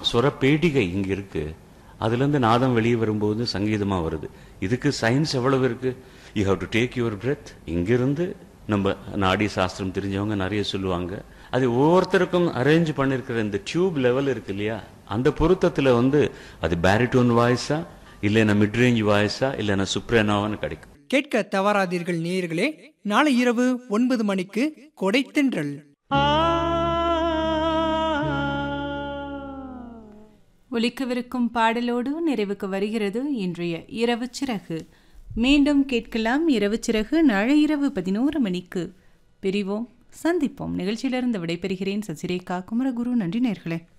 சுரப்பேட்டிகை இங்க இருக்கு, அதுல இருந்து நாதம் வெளியே வரும்போது சங்கீதமா வருது. இதுக்கு சயின்ஸ் எவ்வளவு இருக்கு. You have to take your breadth. இங்கிருந்து நம்ம நாடி சாஸ்திரம் தெரிஞ்சவங்க நிறைய சொல்லுவாங்க. அது ஒவ்வொருத்தருக்கும் அரேஞ்ச் பண்ணிருக்கிற இந்த டியூப் லெவல் இருக்கு இல்லையா, அந்த பொருத்தத்துல அது பேரிட்டோன் வாய்ஸா இல்லைன்னா மிட்ரேஞ்ச் வாய்ஸா இல்லைன்னா சுப்ரேனோவான்னு கிடைக்கும். கேட்க தவறாதீர்கள் நேயர்களே, நாளை இரவு 9 மணிக்கு கொடைத்தென்றல். ஒலிக்கவிருக்கும் பாடலோடு நிறைவுக்கு வருகிறது இன்றைய இரவு சிறகு. மீண்டும் கேட்கலாம் இரவு சிறகு நாளை இரவு 11 மணிக்கு. பிரிவோம், சந்திப்போம். நிகழ்ச்சியிலிருந்து விடைபெறுகிறேன் சசிரேகா குமரகுரு. நன்றி நேயர்களே.